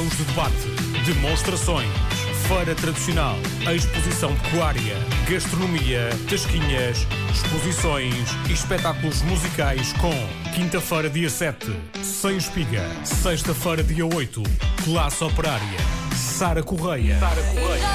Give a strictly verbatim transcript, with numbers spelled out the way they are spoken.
fóruns de debate, demonstrações, feira tradicional, exposição pecuária, gastronomia, tasquinhas, exposições e espetáculos musicais com quinta-feira, dia sete, Sem Espiga, sexta-feira, dia oito, Classe Operária, Sara Correia. Sara Correia.